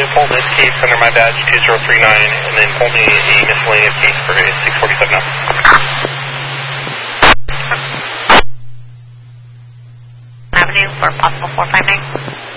pull this case under my badge 2039 and then pull me a miscellaneous case for a 647 now. Avenue for possible 458.